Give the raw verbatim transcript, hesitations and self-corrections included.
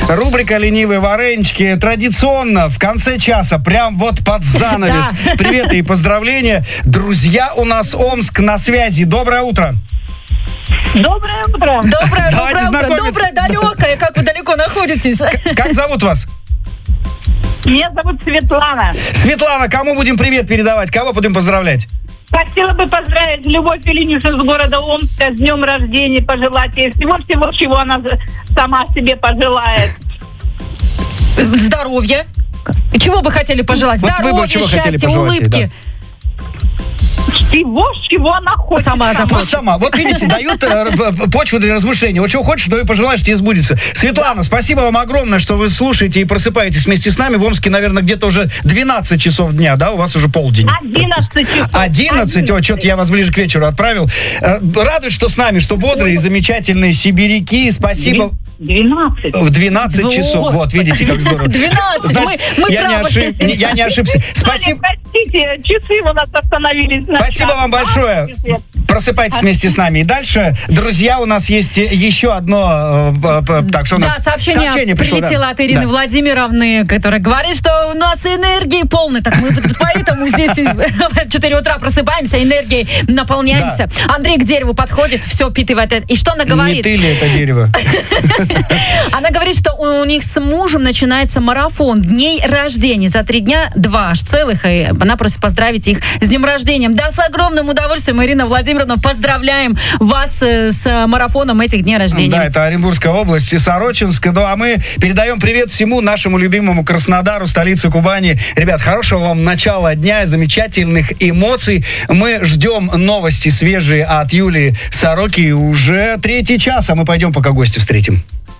Рубрика «Ленивые варенички» традиционно в конце часа, прям вот под занавес. Приветы и поздравления. Друзья, у нас Омск на связи. Доброе утро. Доброе утро. Доброе, доброе утро. Доброе, далекое. Как вы далеко находитесь? Как зовут вас? Меня зовут Светлана. Светлана, кому будем привет передавать? Кого будем поздравлять? Хотела бы поздравить Любовь Ильиничну с города Омска с днем рождения, пожелать ей всего-всего, чего она сама себе пожелает. Здоровья. Чего бы хотели пожелать? Вот Здоровья, счастья, улыбки. Всего, чего она хочет. Сама захочет. Сама. Вот видите, дают э, почву для размышления. Вот чего хочешь, то и пожелаешь, тебе сбудется. Светлана, спасибо вам огромное, что вы слушаете и просыпаетесь вместе с нами. В Омске, наверное, где-то уже двенадцать часов дня, да? У вас уже полдень. одиннадцать часов. одиннадцать? О, что-то я вас ближе к вечеру отправил. Э, радует, что с нами, что бодрые, замечательные сибиряки. Спасибо. двенадцать. В двенадцать часов. Вот, видите, как здорово. двенадцать. Значит, мы, мы я, не ошиб, не, я не ошибся. Спасибо. Простите, часы у нас остановились. Спасибо вам большое. Просыпайтесь вместе с нами. И дальше, друзья, у нас есть еще одно... Э, так, что у нас да, сообщение, сообщение пришло, прилетело да. от Ирины да. Владимировны, которая говорит, что у нас энергии полны. Так мы поэтому здесь в четыре утра просыпаемся, энергией наполняемся. Да. Андрей к дереву подходит, все впитывает. И что она говорит? Не ты ли это дерево? Она говорит, что у них с мужем начинается марафон дней рождения. За три дня два аж целых. И она просит поздравить их с днем рождения. Да, с огромным удовольствием, Ирина Владимировна, поздравляем вас с марафоном этих дней рождения. Да, это Оренбургская область, Сорочинск. Ну, а мы передаем привет всему нашему любимому Краснодару, столице Кубани. Ребят, хорошего вам начала дня, замечательных эмоций. Мы ждем новости свежие от Юлии Сороки. Уже третий час, а мы пойдем пока гостя встретим.